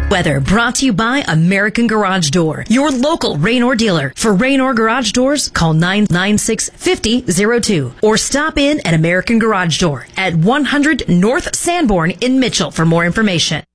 Weather brought to you by American Garage Door, your local Raynor dealer. For Raynor Garage Doors, call 996-5002 or stop in at American Garage Door at 100 North Sanborn in Mitchell for more information.